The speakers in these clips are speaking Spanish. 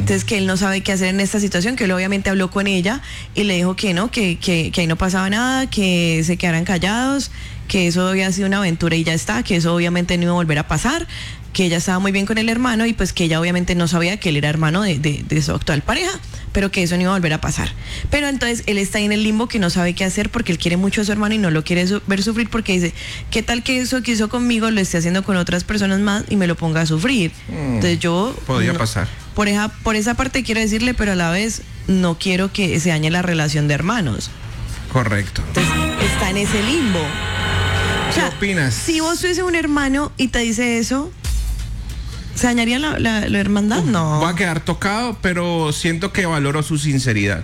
Entonces que él no sabe qué hacer en esta situación, que él obviamente habló con ella y le dijo que no, que ahí no pasaba nada, que se quedaran callados, que eso había sido una aventura y ya está, que eso obviamente no iba a volver a pasar, que ella estaba muy bien con el hermano y pues que ella obviamente no sabía que él era hermano de su actual pareja, pero que eso no iba a volver a pasar. Pero entonces él está ahí en el limbo que no sabe qué hacer porque él quiere mucho a su hermano y no lo quiere ver sufrir porque dice, ¿qué tal que eso que hizo conmigo lo esté haciendo con otras personas más y me lo ponga a sufrir? Entonces yo... Podría pasar. Por esa parte quiero decirle, pero a la vez no quiero que se dañe la relación de hermanos. Correcto. Entonces está en ese limbo. ¿Qué opinas? Si vos tuviese un hermano y te dice eso, ¿se dañaría la hermandad? No. Va a quedar tocado, pero siento que valoro su sinceridad.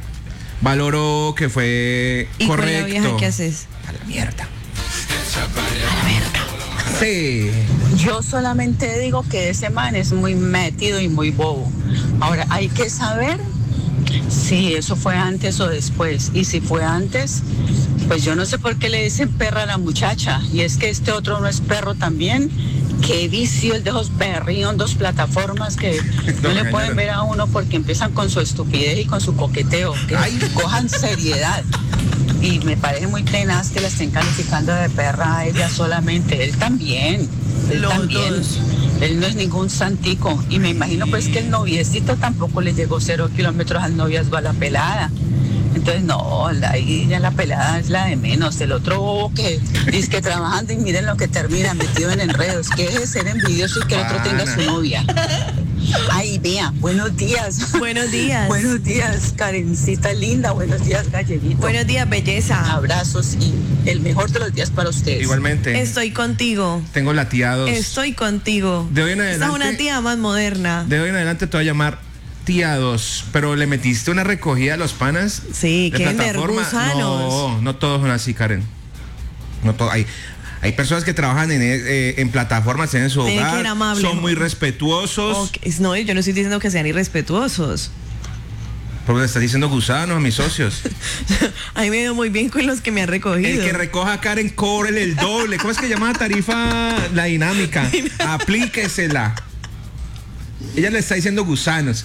Valoro que fue ¿Y correcto. con la vieja qué haces? A la mierda. A la mierda. Sí. Yo solamente digo que ese man es muy metido y muy bobo. Ahora, hay que saber si eso fue antes o después. Y si fue antes, pues yo no sé por qué le dicen perra a la muchacha. Y es que este otro no es perro también. Qué vicio el de esos berriondos plataformas que no le pueden ver a uno porque empiezan con su estupidez y con su coqueteo. Que cojan seriedad. Y me parece muy tenaz que la estén calificando de perra a ella solamente. Él también. Él Los también. dos. Él no es ningún santico. Y me imagino pues que el noviecito tampoco le llegó 0 kilómetros al noviazgo a la pelada. Entonces, no, ahí ya la pelada es la de menos. El otro bobo que dice que trabajando y miren lo que termina metido en enredos. Que es ser envidioso y que el otro tenga su novia. Ay, vea, buenos días. Buenos días. Buenos días, Karencita linda. Buenos días, Galleguito. Buenos días, belleza. Abrazos y el mejor de los días para ustedes. Igualmente. Estoy contigo. Tengo lateados. Estoy contigo. De hoy en adelante. Esta es una tía más moderna. De hoy en adelante te voy a llamar tía 2, pero le metiste una recogida a los panas. Sí, de qué plataforma. gusanos. No todos son así, Karen. No todos. Hay personas que trabajan en plataformas en su Tiene que hogar, ser amable. son muy respetuosos. No, yo no estoy diciendo que sean irrespetuosos. Porque le estás diciendo gusanos a mis socios. A mí me veo muy bien con los que me han recogido. El que recoja a Karen, cóbrele el doble. ¿Cómo es que llama la tarifa? La dinámica. Aplíquesela. Ella le está diciendo gusanos.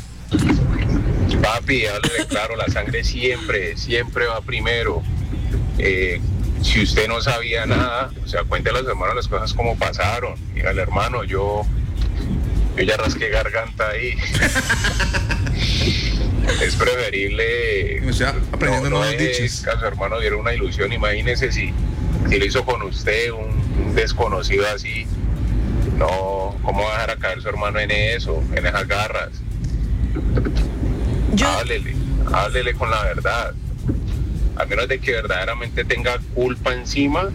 Papi, háblele claro, la sangre siempre va primero. Si usted no sabía nada, o sea, cuéntele a los hermanos las cosas como pasaron. Dígale, hermano, yo ya rasqué garganta ahí. Es preferible. O sea, aprendiendo no nuevos dichos. Que a su hermano diera una ilusión. Imagínese si lo hizo con usted, un desconocido así. No, ¿cómo va a dejar a caer su hermano en eso, en esas garras? Háblele con la verdad. A menos de que verdaderamente tenga culpa encima,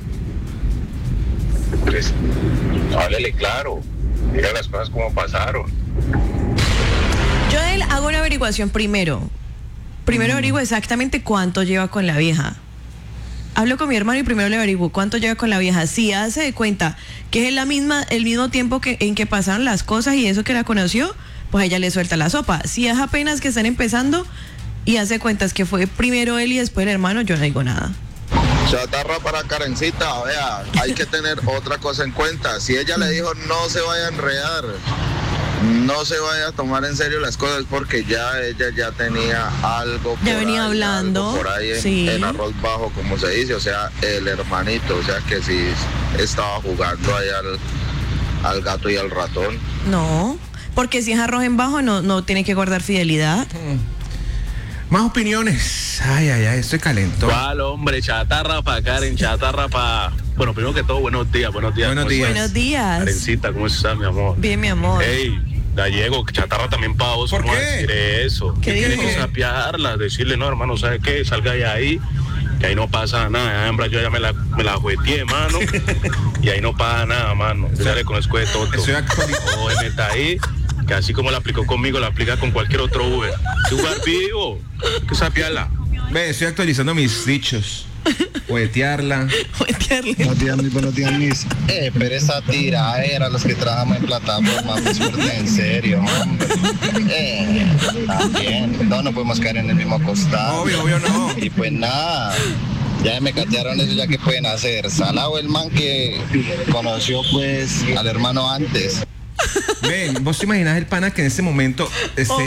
pues háblele claro, diga las cosas como pasaron. Yo hago una averiguación primero. Primero averiguo exactamente cuánto lleva con la vieja. Hablo con mi hermano y primero le averiguo cuánto lleva con la vieja. Si hace de cuenta que es el mismo tiempo en que pasaron las cosas y eso que la conoció, pues a ella le suelta la sopa. Si es apenas que están empezando y hace cuentas que fue primero él y después el hermano, yo no digo nada. Chatarra para Karencita, vea, hay que tener otra cosa en cuenta. Si ella le dijo no se vaya a enredar, no se vaya a tomar en serio las cosas porque ya ella ya tenía algo por ya venía ahí, hablando algo por ahí sí. en arroz bajo, como se dice, o sea, el hermanito, o sea que sí estaba jugando ahí al gato y al ratón. No, porque si es arroz en bajo no tiene que guardar fidelidad. Más opiniones. Ay, estoy calento. ¿Cuál, hombre? Chatarra pa' Karen, chatarra pa'... Bueno, primero que todo, buenos días. Buenos días. Karencita, ¿cómo estás, mi amor? Bien, mi amor. Ey, Gallego, chatarra también pa' vos. ¿Por ¿Cómo qué? vas a decir eso? ¿Qué Tiene dijo? que sapearla, decirle, no, hermano, ¿sabe qué? Salga de ahí, que ahí no pasa nada. Hembra, yo ya me la jugueteé, mano, y ahí no pasa nada, mano. Sale con escudo de toto. Estoy actualizado. O está ahí, que así como la aplicó conmigo, la aplica con cualquier otro Uber. Lugar vivo, que sapearla. Ve, estoy actualizando mis dichos. Huetearla. Buenos días, mis. Pero esa tira era los que trabajamos en plataforma, pues fuerte, en serio, hombre. También, no podemos caer en el mismo costado. Obvio no. Y pues nada, ya me catearon eso, ya que pueden hacer. Salado el man que conoció pues al hermano antes. Ven, vos te imaginas el pana que en este momento